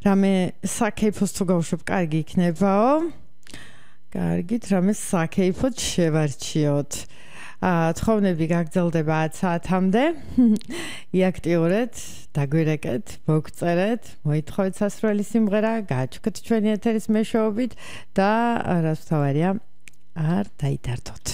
რამე საკეიფოს თუ გავუშვებ, კარგი იქნებაო. კარგით, რამე საკეიფოდ შევარჩიოთ. თხოვნები გაგრძელდება 10 საათამდე. იაქტიურეთ, დაგვირეკეთ, მოგწერეთ, მოითხოვეთ სასურველი სიმღერა, გააჩუქეთ ჩვენი ეთერის მეშვეობით და რაც მთავარია, არ დაიდარდოთ.